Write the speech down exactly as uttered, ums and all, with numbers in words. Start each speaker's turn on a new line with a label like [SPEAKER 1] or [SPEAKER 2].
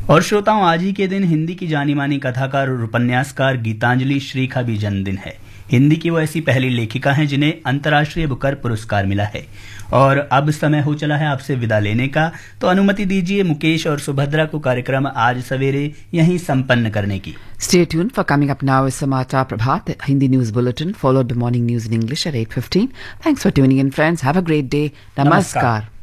[SPEAKER 1] और श्रोताओं, आज ही के दिन हिंदी की जानी मानी कथाकार और उपन्यासकार गीतांजलि श्री का भी जन्मदिन है। हिंदी की वो ऐसी पहली लेखिका हैं जिन्हें अंतर्राष्ट्रीय बुकर पुरस्कार मिला है। और अब समय हो चला है आपसे विदा लेने का, तो अनुमति दीजिए मुकेश और सुभद्रा को कार्यक्रम आज सवेरे यहीं संपन्न करने की।
[SPEAKER 2] Stay tuned for coming up now is Samachar Prabhat, Hindi News Bulletin, followed by morning news in English at eight fifteen. Thanks for tuning in, friends. Have a great day. Namaskar. Namaskar.